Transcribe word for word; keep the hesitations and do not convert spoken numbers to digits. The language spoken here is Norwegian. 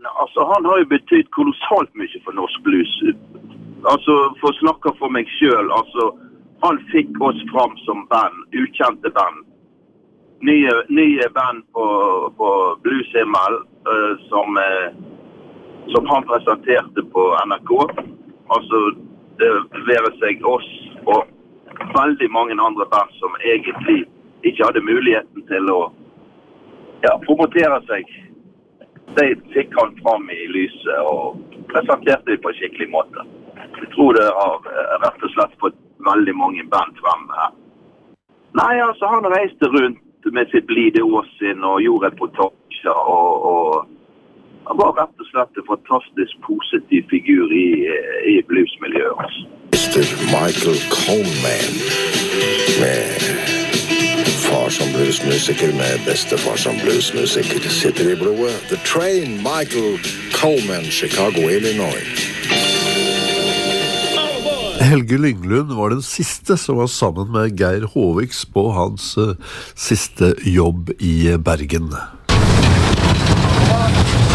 altså, han har jo betydd kolossalt mye for norsk blues. Altså, for å snakke for meg selv, altså, han fikk oss fram som band, ukjente band. Nye, nye band på, på Blueshimmel, uh, som, uh, som han presenterte på N R K. Altså, det være seg oss og veldig mange andre band som egentlig ikke hadde muligheten til å ja, promotere seg. De fikk han fram i lyset og presenterte det på en skikkelig måte. Jeg tror det har rett og slett fått veldig mange band frem her. Nei, altså han reiste rundt med sitt blide åsinn og gjorde reportasjer og, og han var rett og slett en fantastisk positiv figur i, i bluesmiljøet. mister Michael Coleman med far som bluesmusiker med bestefar som bluesmusiker sitter i blodet. The Train, Michael Coleman, Chicago, Illinois. Helge Lynglund var den siste som var sammen med Geir Håviks på hans uh, siste jobb i Bergen.